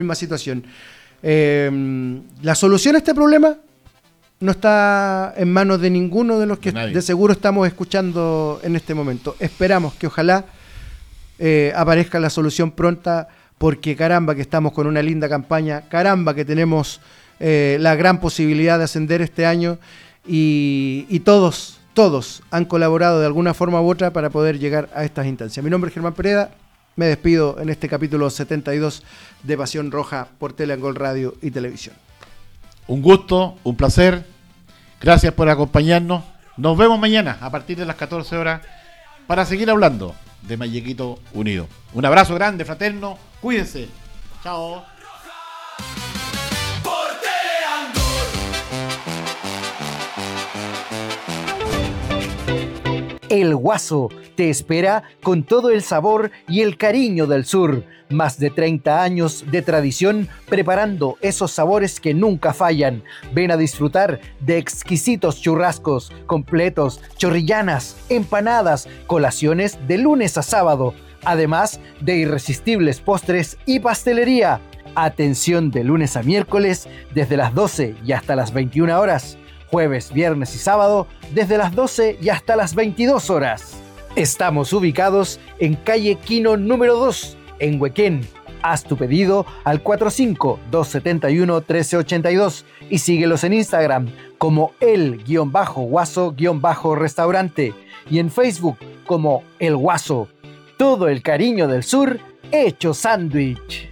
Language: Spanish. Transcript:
misma situación. La solución a este problema no está en manos de ninguno de los que de seguro estamos escuchando en este momento. Esperamos que ojalá aparezca la solución pronta, porque caramba que estamos con una linda campaña, caramba que tenemos la gran posibilidad de ascender este año y todos han colaborado de alguna forma u otra para poder llegar a estas instancias. Mi nombre es Germán Pereda, me despido en este capítulo 72 de Pasión Roja por Teleangol Radio y Televisión. Un gusto, un placer, gracias por acompañarnos, nos vemos mañana a partir de las 14 horas para seguir hablando de Mallequito Unido. Un abrazo grande, fraterno, cuídense, chao. El Guaso te espera con todo el sabor y el cariño del sur. Más de 30 años de tradición preparando esos sabores que nunca fallan. Ven a disfrutar de exquisitos churrascos, completos, chorrillanas, empanadas, colaciones de lunes a sábado. Además de irresistibles postres y pastelería. Atención de lunes a miércoles desde las 12 y hasta las 21 horas. Jueves, viernes y sábado desde las 12 y hasta las 22 horas. Estamos ubicados en calle Quino número 2, en Huequén. Haz tu pedido al 45-271-1382 y síguelos en Instagram como el-guaso-restaurante y en Facebook como El Guaso. Todo el cariño del sur hecho sándwich.